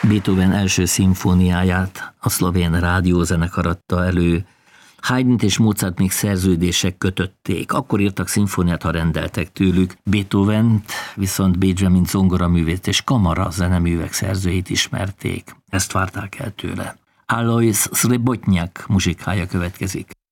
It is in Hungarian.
Beethoven első szimfóniáját a szlovén rádiózenekar adta elő. Haydnt és Mozart még szerződések kötötték. Akkor írtak szimfóniát, ha rendeltek tőlük. Beethovent viszont Bécsben, mint zongoraművészt és kamara zeneművek szerzőjét ismerték. Ezt várták el tőle. Alois Srebotnyak muzsikája következik.